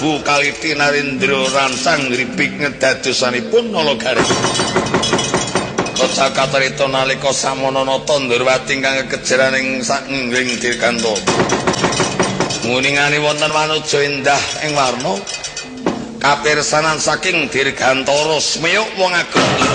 Bu Kaliti Narendra rancang ngripik ngedadosanipun Nalagari. Kaca katrita nalika Samananata Ndorowati ingkang kekejeraning saengling Dirgantara. Muningane wonten wanuja endah ing warna kapirsanan saking Dirgantara smeyuk wong agung.